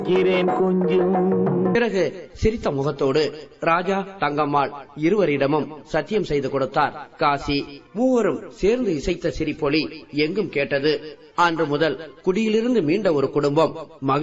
பிறகு சிரித்த முகத்தோடு ராஜா தங்கம்மாள் இருவரிடமும் சத்தியம் செய்து கொடுத்தார் காசி. மூவரும் சேர்ந்து இசைத்த சிரிப்பொலி எங்கும் கேட்டது. அன்று முதல் குடியிலிருந்து மீண்ட ஒரு குடும்பம்